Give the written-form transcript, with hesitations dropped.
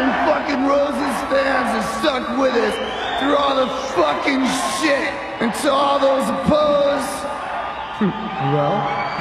and fucking Roses fans have stuck with us through all the fucking shit. And to all those opposed, well,